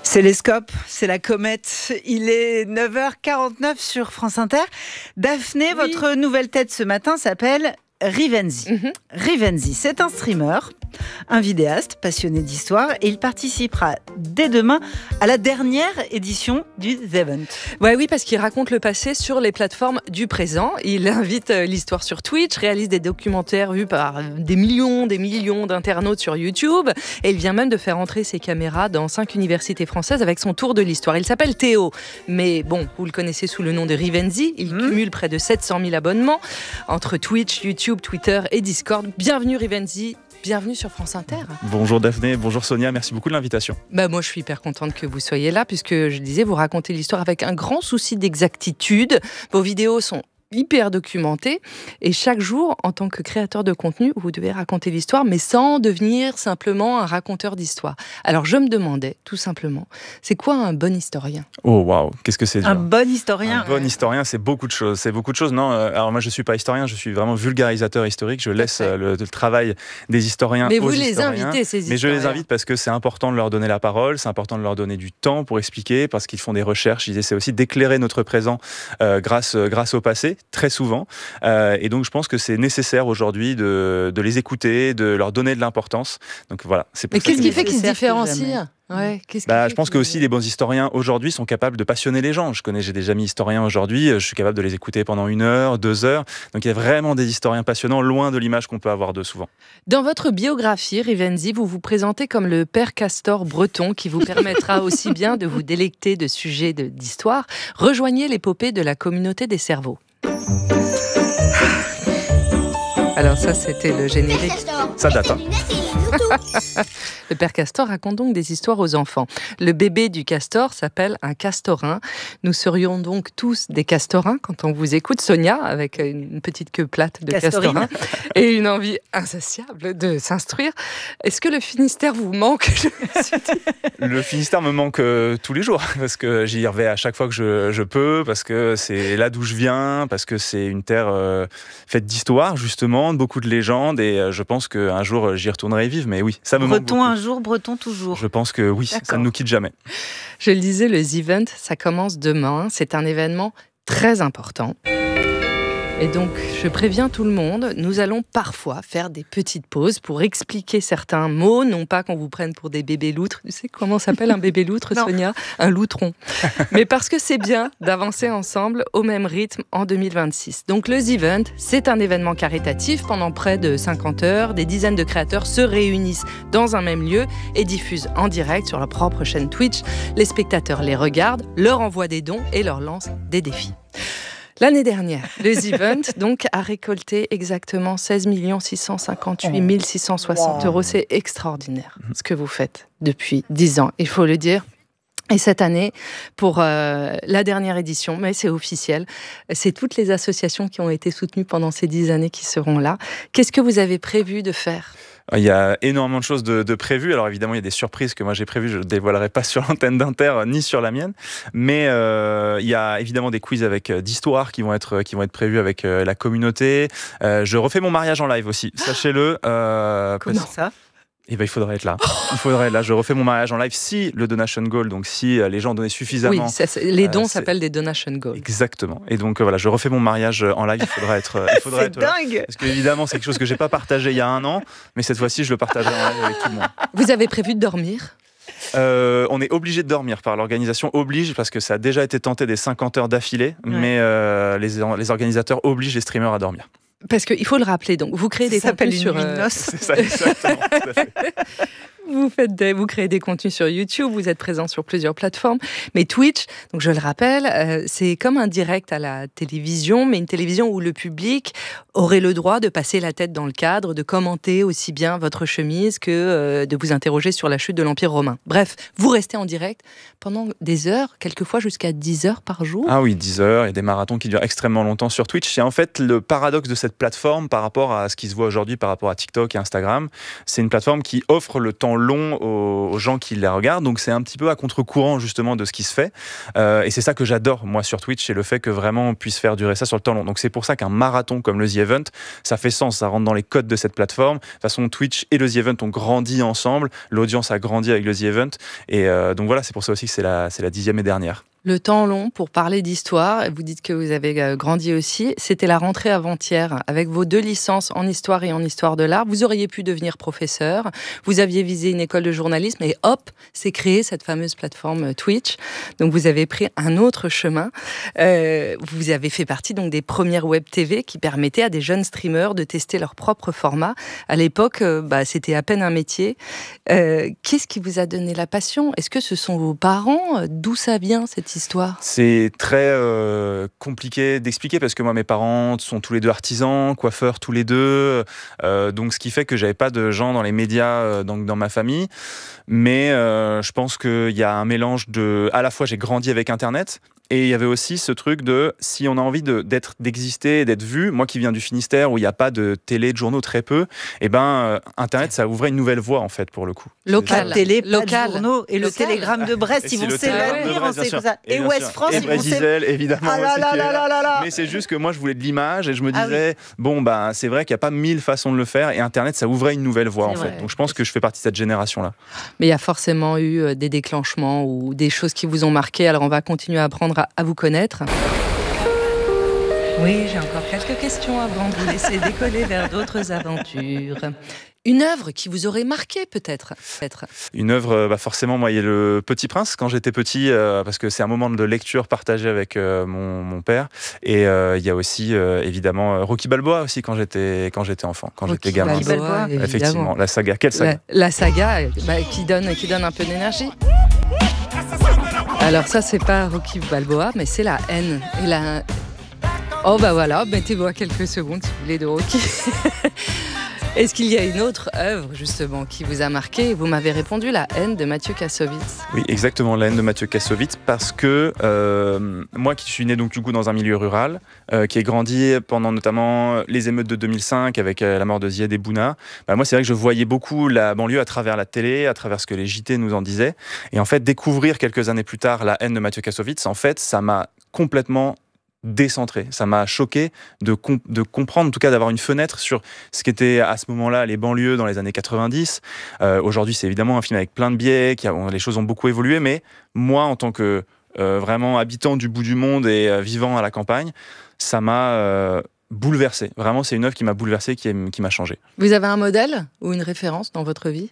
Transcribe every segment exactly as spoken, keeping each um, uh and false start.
Célescope, c'est la comète. Il est neuf heures quarante-neuf sur France Inter. Daphné, oui. Votre nouvelle tête ce matin s'appelle Rivenzi. Mm-hmm. Rivenzi, c'est un streamer, un vidéaste passionné d'histoire et il participera dès demain à la dernière édition du The Event. Ouais, oui, parce qu'il raconte le passé sur les plateformes du présent. Il invite l'histoire sur Twitch, réalise des documentaires vus par des millions, des millions d'internautes sur YouTube et il vient même de faire entrer ses caméras dans cinq universités françaises avec son tour de l'histoire. Il s'appelle Théo, mais bon, vous le connaissez sous le nom de Rivenzi. Il mmh. cumule près de sept cent mille abonnements entre Twitch, YouTube, Twitter et Discord. Bienvenue Rivenzi, bienvenue sur France Inter. Bonjour Daphné, bonjour Sonia, merci beaucoup de l'invitation. Bah moi je suis hyper contente que vous soyez là puisque je disais vous racontez l'histoire avec un grand souci d'exactitude. Vos vidéos sont hyper documenté et chaque jour, en tant que créateur de contenu, vous devez raconter l'histoire, mais sans devenir simplement un raconteur d'histoire. Alors je me demandais, tout simplement, c'est quoi un bon historien ? Oh waouh, qu'est-ce que c'est dur. Un bon historien. Un bon historien, c'est beaucoup de choses. C'est beaucoup de choses. Non, euh, alors moi je suis pas historien, je suis vraiment vulgarisateur historique. Je laisse euh, le, le travail des historiens mais aux vous historiens. les invitez, ces historiens. Mais je les invite parce que c'est important de leur donner la parole, c'est important de leur donner du temps pour expliquer, parce qu'ils font des recherches. Ils essaient aussi d'éclairer notre présent euh, grâce grâce au passé. Très souvent. Euh, et donc, je pense que c'est nécessaire aujourd'hui de, de les écouter, de leur donner de l'importance. Donc voilà. C'est pour Mais ça qu'est-ce que qui fait qu'ils se différencient ? Ouais, qu'est-ce bah, qui je pense que aussi les bons historiens aujourd'hui sont capables de passionner les gens. Je connais, j'ai des amis historiens aujourd'hui, je suis capable de les écouter pendant une heure, deux heures. Donc il y a vraiment des historiens passionnants, loin de l'image qu'on peut avoir d'eux souvent. Dans votre biographie, Rivenzi, vous vous présentez comme le père Castor breton qui vous permettra aussi bien de vous délecter de sujets de, d'histoire. Rejoignez l'épopée de la communauté des cerveaux. Alors ça, c'était le générique. Ça date, hein. Le père Castor raconte donc des histoires aux enfants. Le bébé du castor s'appelle un castorin. Nous serions donc tous des castorins quand on vous écoute, Sonia, avec une petite queue plate de Castorine. castorin et une envie insatiable de s'instruire. Est-ce que le Finistère vous manque ? Le Finistère me manque euh, tous les jours parce que j'y vais à chaque fois que je, je peux, parce que c'est là d'où je viens, parce que c'est une terre euh, faite d'histoire justement, de beaucoup de légendes et euh, je pense qu'un jour j'y retournerai vivre. Mais oui, ça me manque Breton beaucoup. un jour, breton toujours. Je pense que oui, D'accord. ça ne nous quitte jamais. Je le disais, le The Event, ça commence demain. C'est un événement très important. Et donc, je préviens tout le monde, nous allons parfois faire des petites pauses pour expliquer certains mots, non pas qu'on vous prenne pour des bébés loutres. Tu sais comment s'appelle un bébé loutre, Sonia ? Un loutron. Mais parce que c'est bien d'avancer ensemble au même rythme en deux mille vingt-six. Donc, le The Event, c'est un événement caritatif. Pendant près de cinquante heures, des dizaines de créateurs se réunissent dans un même lieu et diffusent en direct sur leur propre chaîne Twitch. Les spectateurs les regardent, leur envoient des dons et leur lancent des défis. L'année dernière, le The Event donc, a récolté exactement seize millions six cent cinquante-huit mille six cent soixante euros. C'est extraordinaire ce que vous faites depuis dix ans, il faut le dire. Et cette année, pour euh, la dernière édition, mais c'est officiel, c'est toutes les associations qui ont été soutenues pendant ces dix années qui seront là. Qu'est-ce que vous avez prévu de faire ? Il y a énormément de choses de, de prévues. Alors évidemment, il y a des surprises que moi j'ai prévues. Je ne dévoilerai pas sur l'antenne d'Inter ni sur la mienne. Mais euh, il y a évidemment des quiz avec euh, d'histoire qui vont être qui vont être prévus avec euh, la communauté. Euh, je refais mon mariage en live aussi. Sachez-le. Euh, Comment ça ? Eh ben, il faudrait être là. Il faudrait être là. Je refais mon mariage en live si le donation goal, donc si les gens donnaient suffisamment. Oui, ça, les dons euh, s'appellent des donation goals. Exactement. Et donc euh, voilà, je refais mon mariage en live. Il faudra être. Euh, il faudra c'est être dingue. Là. Parce que évidemment, c'est quelque chose que j'ai pas partagé il y a un an, mais cette fois-ci, je le partagerai en live avec tout le monde. Vous avez prévu de dormir ? Euh, on est obligé de dormir par l'organisation oblige parce que ça a déjà été tenté des cinquante heures d'affilée, ouais. mais euh, les, les organisateurs obligent les streamers à dormir. Parce qu'il faut le rappeler, donc vous créez ça des s'appelle contenus une sur nuit de euh... noces. C'est ça, exactement. Tout à fait. Vous, faites des, vous créez des contenus sur YouTube, vous êtes présent sur plusieurs plateformes. Mais Twitch, donc je le rappelle, euh, c'est comme un direct à la télévision, mais une télévision où le public aurait le droit de passer la tête dans le cadre, de commenter aussi bien votre chemise que euh, de vous interroger sur la chute de l'Empire romain. Bref, vous restez en direct pendant des heures, quelquefois jusqu'à dix heures par jour. Ah oui, dix heures, il y a des marathons qui durent extrêmement longtemps sur Twitch. C'est en fait le paradoxe de cette plateforme par rapport à ce qui se voit aujourd'hui, par rapport à TikTok et Instagram. C'est une plateforme qui offre le temps long aux, aux gens qui la regardent. Donc c'est un petit peu à contre-courant justement de ce qui se fait. Euh, et c'est ça que j'adore moi sur Twitch, c'est le fait que vraiment on puisse faire durer ça sur le temps long. Donc c'est pour ça qu'un marathon comme le The Event, ça fait sens, ça rentre dans les codes de cette plateforme. De toute façon, Twitch et le The Event ont grandi ensemble, l'audience a grandi avec le The Event. Et euh, donc voilà, c'est pour ça aussi que c'est la, c'est la dixième et dernière. Le temps long pour parler d'histoire, vous dites que vous avez grandi aussi, c'était la rentrée avant-hier. Avec vos deux licences en histoire et en histoire de l'art, vous auriez pu devenir professeur, vous aviez visé une école de journalisme et hop, c'est créé cette fameuse plateforme Twitch. Donc vous avez pris un autre chemin. Euh, vous avez fait partie donc des premières web T V qui permettaient à des jeunes streamers de tester leur propre format. À l'époque, euh, bah, c'était à peine un métier. Euh, qu'est-ce qui vous a donné la passion ? Est-ce que ce sont vos parents ? D'où ça vient cette histoire ? C'est très euh, compliqué d'expliquer parce que moi, mes parents sont tous les deux artisans, coiffeurs tous les deux. Euh, donc, ce qui fait que j'avais pas de gens dans les médias euh, dans, dans ma famille. Mais euh, je pense qu'il y a un mélange de... À la fois, j'ai grandi avec Internet. Et il y avait aussi ce truc de, si on a envie de, d'être, d'exister, d'être vu, moi qui viens du Finistère où il n'y a pas de télé, de journaux très peu, et ben euh, Internet, ça ouvrait une nouvelle voie en fait pour le coup. Local, c'est télé, pas local, de journaux et local. le télégramme de Brest, Et ils c'est vont le télégramme de s'évanouir, Brest, on sait bien que ça. sûr. Et bien Ouest sûr. France, et ils vont Brest Diesel, évidemment. Ah là aussi, là qui est là là là là. Mais c'est juste que moi, je voulais de l'image et je me Ah disais, bon, bah, c'est vrai qu'il n'y a pas mille façons de le faire et Internet, ça ouvrait une nouvelle voie C'est en vrai. fait. Donc je pense que je fais partie de cette génération-là. Mais il y a forcément eu des déclenchements ou des choses qui vous ont marqué. Alors on va continuer à apprendre à, à vous connaître. Oui, j'ai encore quelques questions avant de vous laisser décoller vers d'autres aventures. Une œuvre qui vous aurait marqué peut-être, peut-être. Une œuvre, bah forcément, moi, il y a Le Petit Prince quand j'étais petit, euh, parce que c'est un moment de lecture partagé avec euh, mon, mon père. Et euh, il y a aussi, euh, évidemment, Rocky Balboa aussi quand j'étais, quand j'étais enfant, quand Rocky j'étais gamin. Balboa, évidemment. Effectivement, la saga. Quelle saga ? La, la saga bah, qui, donne, qui donne un peu d'énergie. Alors ça, c'est pas Rocky Balboa, mais c'est la haine. Et la... Oh bah voilà, mettez-vous à quelques secondes si vous voulez de Rocky. Est-ce qu'il y a une autre œuvre justement qui vous a marqué ? Vous m'avez répondu La haine de Mathieu Kassovitz. Oui, exactement, La haine de Mathieu Kassovitz, parce que euh, moi qui suis né donc du coup dans un milieu rural, euh, qui ai grandi pendant notamment les émeutes de deux mille cinq avec euh, la mort de Ziad Ebouna, bah moi c'est vrai que je voyais beaucoup la banlieue à travers la télé, à travers ce que les J T nous en disaient, et en fait découvrir quelques années plus tard La haine de Mathieu Kassovitz, en fait ça m'a complètement décentré. Ça m'a choqué de, comp- de comprendre, en tout cas d'avoir une fenêtre sur ce qu'étaient à ce moment-là les banlieues dans les années quatre-vingt-dix. Euh, aujourd'hui, c'est évidemment un film avec plein de biais, qui a, les choses ont beaucoup évolué, mais moi, en tant que euh, vraiment habitant du bout du monde et euh, vivant à la campagne, ça m'a euh, bouleversé. Vraiment, c'est une œuvre qui m'a bouleversé, qui, est, qui m'a changé. Vous avez un modèle ou une référence dans votre vie ?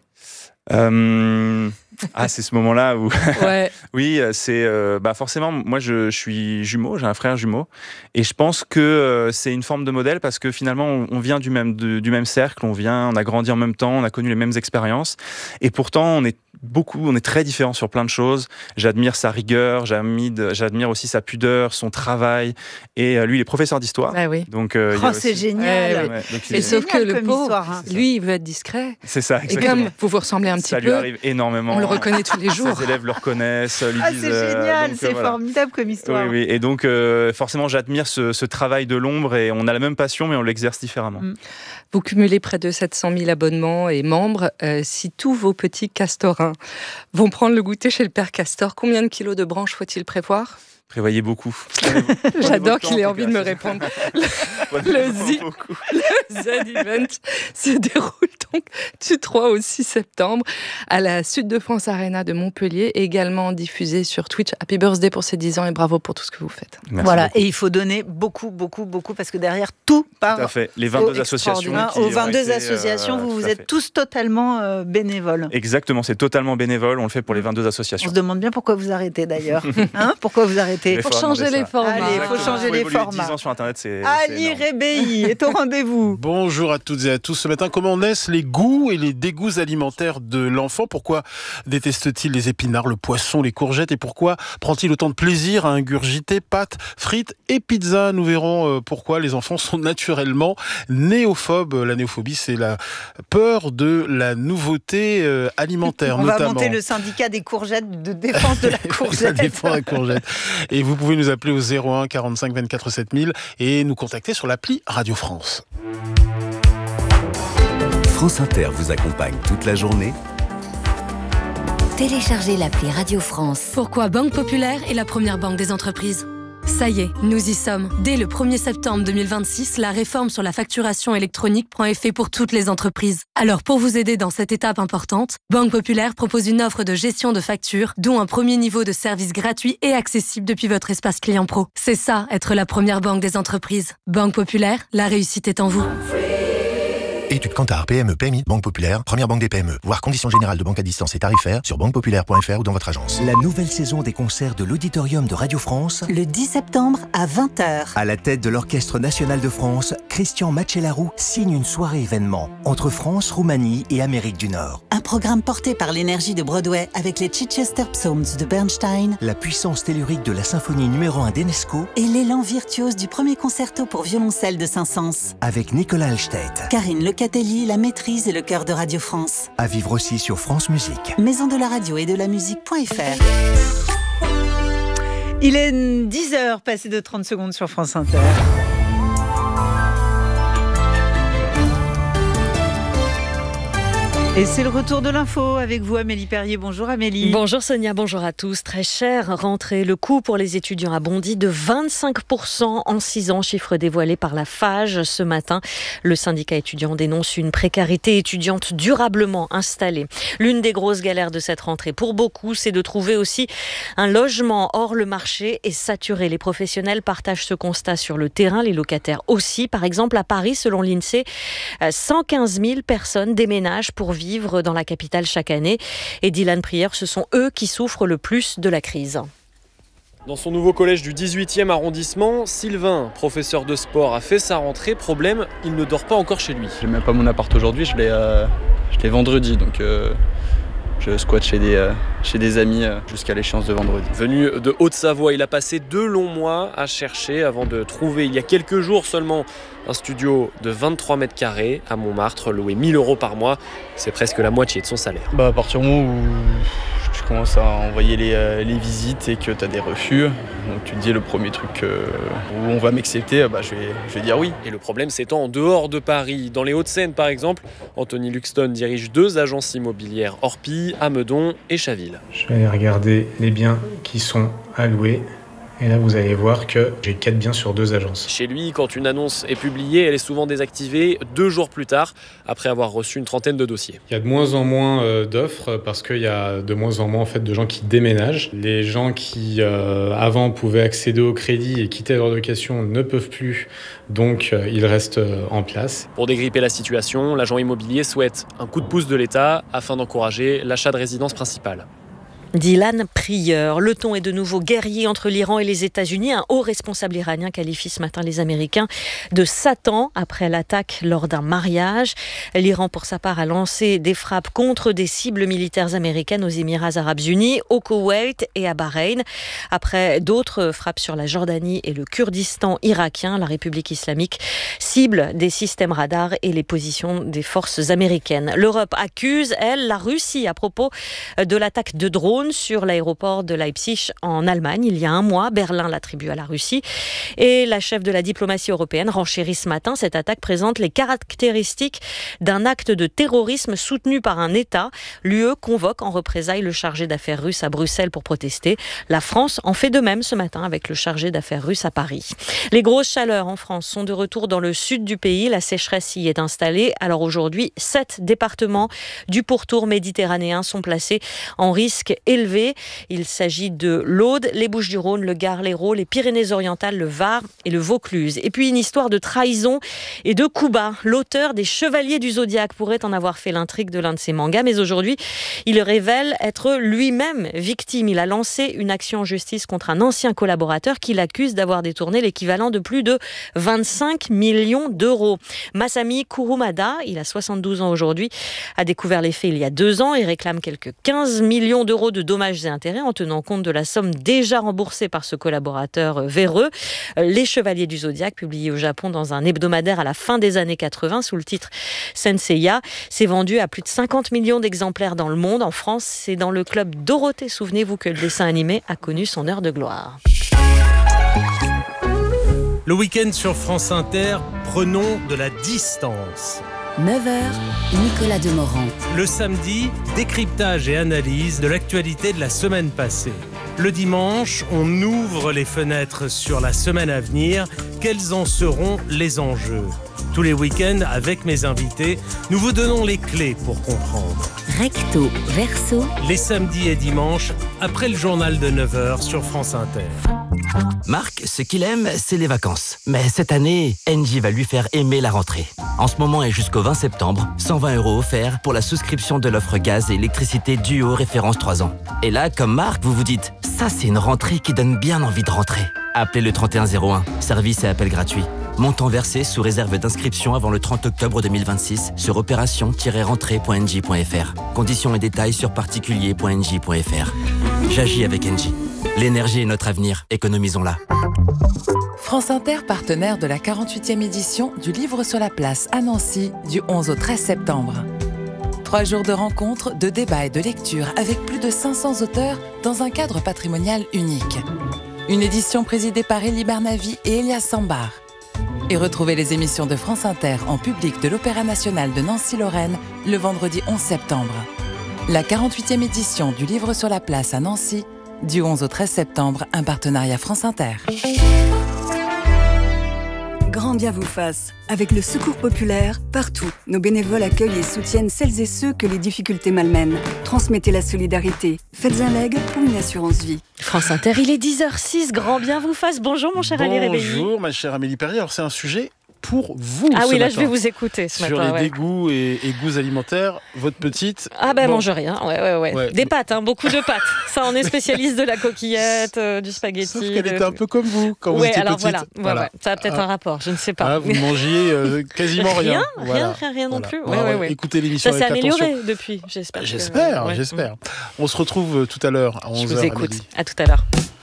Euh... Ah, c'est ce moment-là où... Ouais. Oui, c'est... Euh, bah forcément, moi, je, je suis jumeau, j'ai un frère jumeau. Et je pense que euh, c'est une forme de modèle parce que finalement, on, on vient du même, de, du même cercle, on vient, on a grandi en même temps, on a connu les mêmes expériences. Et pourtant, on est beaucoup, on est très différents sur plein de choses. J'admire sa rigueur, j'admire, j'admire aussi sa pudeur, son travail. Et euh, lui, il est professeur d'histoire. Ah oui. Donc, euh, Oh, il y a c'est aussi... génial. Ouais, ouais. Ouais, donc, il Et est- sauf que génial le comme pauvre, histoire, hein. lui, il veut être discret. C'est ça, Et exactement. comme vous vous ressemblez un petit ça lui peu, arrive énormément. on le reconnaît tous les jours. Ses élèves le reconnaissent, lui Ah, disent... c'est euh, génial, donc, c'est euh, voilà. formidable comme histoire. Oui, oui. Et donc, euh, forcément, j'admire ce, ce travail de l'ombre et on a la même passion, mais on l'exerce différemment. Mm. Vous cumulez près de sept cent mille abonnements et membres. Euh, si tous vos petits castorins vont prendre le goûter chez le père Castor, combien de kilos de branches faut-il prévoir ? Prévoyez beaucoup. J'adore qu'il ait envie de me répondre. Le Z, Beaucoup. le Z-Event se déroule donc du trois au six septembre à la Sud de France Arena de Montpellier, également diffusé sur Twitch. Happy birthday pour ces dix ans et bravo pour tout ce que vous faites. Merci Voilà, beaucoup. et il faut donner beaucoup, beaucoup, beaucoup, parce que derrière tout part Tout à fait. Les vingt-deux au- associations. hein, qui aux ont vingt-deux été, euh, associations, vous tout vous à êtes fait. tous totalement euh, bénévoles. Exactement, c'est totalement bénévole. On le fait pour les vingt-deux On associations. se demande bien pourquoi vous arrêtez d'ailleurs. Hein, pourquoi vous arrêtez Les Pour formats, changer c'est les ça. formats. Allez, il faut Exactement. changer Faut les évoluer formats. dix ans sur Internet, c'est. Ali c'est énorme. Rébeil est au rendez-vous. Bonjour à toutes et à tous. Ce matin, comment naissent les goûts et les dégoûts alimentaires de l'enfant ? Pourquoi déteste-t-il les épinards, le poisson, les courgettes ? Et pourquoi prend-il autant de plaisir à ingurgiter pâtes, frites et pizzas ? Nous verrons euh, pourquoi les enfants sont naturellement néophobes. La néophobie, c'est la peur de la nouveauté euh, alimentaire, On va notamment. monter le syndicat des courgettes, de défense de la Ça courgette. dépend de la courgette. Et vous pouvez nous appeler au zéro un quarante-cinq vingt-quatre sept mille et nous contacter sur l'appli Radio France. France Inter vous accompagne toute la journée téléchargez l'appli Radio France. Pourquoi Banque Populaire est la première banque des entreprises ? Ça y est, nous y sommes. Dès le premier septembre deux mille vingt-six, la réforme sur la facturation électronique prend effet pour toutes les entreprises. Alors pour vous aider dans cette étape importante, Banque Populaire propose une offre de gestion de factures, dont un premier niveau de service gratuit et accessible depuis votre espace client pro. C'est ça, être la première banque des entreprises. Banque Populaire, la réussite est en vous. Étude Kantar, P M E, P M I, Banque Populaire, première banque des P M E. Voir conditions générales de banque à distance et tarifaires sur banque populaire point f r ou dans votre agence. La nouvelle saison des concerts de l'Auditorium de Radio France. Le dix septembre à vingt heures. À la tête de l'Orchestre National de France, Christian Macellaro signe une soirée événement entre France, Roumanie et Amérique du Nord. Un programme porté par l'énergie de Broadway avec les Chichester Psalms de Bernstein, la puissance tellurique de la symphonie numéro un d'Enesco et l'élan virtuose du premier concerto pour violoncelle de Saint-Saëns. Avec Nicolas Hallstedt, Karine Lecatelli, la maîtrise et le chœur de Radio France. À vivre aussi sur France Musique. Maison de la radio et de la musique.fr. Il est dix heures, passé de trente secondes sur France Inter. Et c'est le retour de l'info avec vous, Amélie Perrier. Bonjour Amélie. Bonjour Sonia, bonjour à tous. Très chère rentrée. Le coût pour les étudiants a bondi de vingt-cinq pour cent en six ans, chiffre dévoilé par la Fage ce matin. Le syndicat étudiant dénonce une précarité étudiante durablement installée. L'une des grosses galères de cette rentrée pour beaucoup, c'est de trouver aussi un logement. Or, le marché est saturé. Les professionnels partagent ce constat sur le terrain, les locataires aussi. Par exemple, à Paris, selon l'INSEE, cent quinze mille personnes déménagent pour vivre dans la capitale chaque année. Et Dylan Prieur, ce sont eux qui souffrent le plus de la crise. Dans son nouveau collège du dix-huitième arrondissement, Sylvain, professeur de sport, a fait sa rentrée. Problème, il ne dort pas encore chez lui. J'ai même pas mon appart aujourd'hui, je l'ai, euh, je l'ai vendredi, donc euh, je squatte chez des, euh, chez des amis euh, jusqu'à l'échéance de vendredi. Venu de Haute-Savoie, il a passé deux longs mois à chercher avant de trouver, il y a quelques jours seulement, un studio de vingt-trois mètres carrés à Montmartre, loué mille euros par mois. C'est presque la moitié de son salaire. Bah à partir du moment où tu commences à envoyer les, euh, les visites et que tu as des refus, donc tu te dis le premier truc euh, où on va m'accepter, bah, je, vais, je vais dire oui. Et le problème s'étend en dehors de Paris. Dans les Hauts-de-Seine par exemple, Anthony Luxton dirige deux agences immobilières, Orpi, à Meudon et Chaville. Je vais aller regarder les biens qui sont à louer. Et là, vous allez voir que j'ai quatre biens sur deux agences. Chez lui, quand une annonce est publiée, elle est souvent désactivée deux jours plus tard, après avoir reçu une trentaine de dossiers. Il y a de moins en moins d'offres parce qu'il y a de moins en moins en fait, de gens qui déménagent. Les gens qui, euh, avant, pouvaient accéder au crédit et quitter leur location ne peuvent plus, donc euh, ils restent en place. Pour dégripper la situation, l'agent immobilier souhaite un coup de pouce de l'État afin d'encourager l'achat de résidence principale. Dylan Prieur. Le ton est de nouveau guerrier entre l'Iran et les États-Unis. Un haut responsable iranien qualifie ce matin les Américains de Satan après l'attaque lors d'un mariage. L'Iran, pour sa part, a lancé des frappes contre des cibles militaires américaines aux Émirats arabes unis, au Koweït et à Bahreïn. Après d'autres frappes sur la Jordanie et le Kurdistan irakien, la République islamique cible des systèmes radars et les positions des forces américaines. L'Europe accuse, elle, la Russie à propos de l'attaque de drones sur l'aéroport de Leipzig en Allemagne. Il y a un mois, Berlin l'attribue à la Russie. Et la chef de la diplomatie européenne renchérit ce matin. Cette attaque présente les caractéristiques d'un acte de terrorisme soutenu par un État. L'U E convoque en représailles le chargé d'affaires russe à Bruxelles pour protester. La France en fait de même ce matin avec le chargé d'affaires russe à Paris. Les grosses chaleurs en France sont de retour dans le sud du pays. La sécheresse y est installée. Alors aujourd'hui, sept départements du pourtour méditerranéen sont placés en risque élevé. Il s'agit de l'Aude, les Bouches-du-Rhône, le Gard, l'Hérault, les Pyrénées-Orientales, le Var et le Vaucluse. Et puis une histoire de trahison et de coups bas. L'auteur des Chevaliers du Zodiaque pourrait en avoir fait l'intrigue de l'un de ses mangas, mais aujourd'hui, il révèle être lui-même victime. Il a lancé une action en justice contre un ancien collaborateur qui l'accuse d'avoir détourné l'équivalent de plus de vingt-cinq millions d'euros. Masami Kurumada, il a soixante-douze ans aujourd'hui, a découvert les faits il y a deux ans et réclame quelques quinze millions d'euros de dommages et intérêts en tenant compte de la somme déjà remboursée par ce collaborateur véreux. Les Chevaliers du Zodiaque, publié au Japon dans un hebdomadaire à la fin des années quatre-vingts sous le titre Senseiya, s'est vendu à plus de cinquante millions d'exemplaires dans le monde. En France, c'est dans le club Dorothée, souvenez-vous, que le dessin animé a connu son heure de gloire. Le week-end sur France Inter, prenons de la distance. neuf heures, Nicolas Demorand. Le samedi, décryptage et analyse de l'actualité de la semaine passée. Le dimanche, on ouvre les fenêtres sur la semaine à venir. Quels en seront les enjeux ? Tous les week-ends, avec mes invités, nous vous donnons les clés pour comprendre. Recto, verso. Les samedis et dimanches, après le journal de neuf heures sur France Inter. Marc, ce qu'il aime, c'est les vacances. Mais cette année, Engie va lui faire aimer la rentrée. En ce moment et jusqu'au vingt septembre, cent vingt euros offerts pour la souscription de l'offre gaz et électricité Duo référence trois ans. Et là, comme Marc, vous vous dites, ça c'est une rentrée qui donne bien envie de rentrer. Appelez le trente et un zéro un, service et appel gratuit. Montant versé sous réserve d'inscription avant le trente octobre deux mille vingt-six sur opération tiret rentrée point engie point f r. Conditions et détails sur particulier point engie point f r. J'agis avec Engie. L'énergie est notre avenir, économisons-la. France Inter, partenaire de la quarante-huitième édition du Livre sur la place à Nancy du onze au treize septembre. Trois jours de rencontres, de débats et de lecture avec plus de cinq cents auteurs dans un cadre patrimonial unique. Une édition présidée par Elie Barnavi et Elias Sambar. Et retrouvez les émissions de France Inter en public de l'Opéra National de Nancy-Lorraine le vendredi onze septembre. La quarante-huitième édition du Livre sur la place à Nancy, du onze au treize septembre, un partenariat France Inter. Grand bien vous fasse. Avec le Secours populaire, partout, nos bénévoles accueillent et soutiennent celles et ceux que les difficultés malmènent. Transmettez la solidarité. Faites un leg pour une assurance vie. France Inter, il est dix heures six. Grand bien vous fasse. Bonjour mon cher Ali Rébelli. Bonjour ma chère Amélie Perrier. Alors c'est un sujet pour vous. Ah ce oui, là matin. je vais vous écouter ce Sur matin. les ouais. dégoûts et, et goûts alimentaires, votre petite. Ah ben bon. mange rien, ouais, ouais, ouais. Ouais. Des pâtes, hein, beaucoup de pâtes. Ça, on est spécialiste de la coquillette, euh, du spaghetti. Sauf qu'elle de... était un peu comme vous quand vous ouais, étiez alors petite. voilà, ouais, Voilà. ouais. Ça a peut-être Ah. un rapport, je ne sais pas. Ah, vous mangiez euh, quasiment rien. Rien, Voilà. rien, rien, rien non Voilà. plus. Ouais, Ouais, ouais, ouais, ouais. Écoutez l'émission Ça s'est avec amélioré attention. depuis, j'espère. que- J'espère, ouais. j'espère. On se retrouve tout à l'heure à Je onze vous heures. écoute. Amélie. À tout à l'heure.